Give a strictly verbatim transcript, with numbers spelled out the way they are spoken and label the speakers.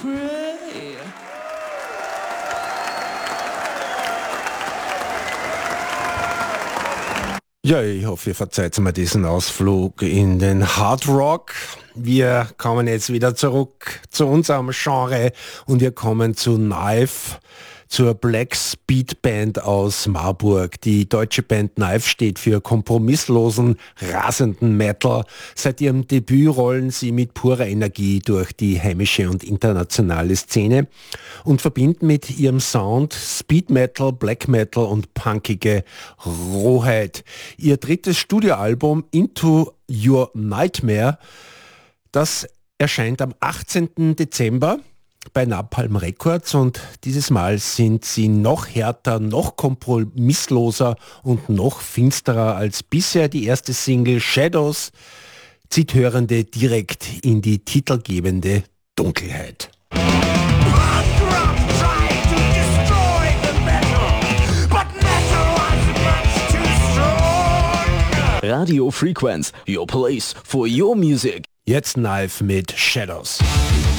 Speaker 1: pray.
Speaker 2: Ja, ich hoffe, ihr verzeiht mir diesen Ausflug in den Hard Rock. Wir kommen jetzt wieder zurück zu unserem Genre und wir kommen zu Knife, zur Black Speed Band aus Marburg. Die deutsche Band Knife steht für kompromisslosen, rasenden Metal. Seit ihrem Debüt rollen sie mit purer Energie durch die heimische und internationale Szene und verbinden mit ihrem Sound Speed Metal, Black Metal und punkige Rohheit. Ihr drittes Studioalbum Into Your Nightmare, das erscheint am achtzehnten Dezember bei Napalm Records und dieses Mal sind sie noch härter, noch kompromissloser und noch finsterer als bisher. Die erste Single Shadows zieht Hörende direkt in die titelgebende Dunkelheit.
Speaker 3: Radio Frequenz, your place for your music.
Speaker 2: Jetzt Knife mit Shadows.